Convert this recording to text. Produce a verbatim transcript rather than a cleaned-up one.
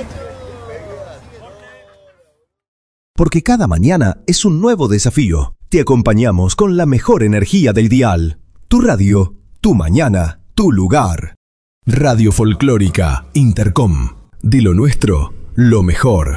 Porque cada mañana es un nuevo desafío. Te acompañamos con la mejor energía del dial. Tu radio, tu mañana, tu lugar. Radio Folclórica Intercom. De lo nuestro, lo mejor.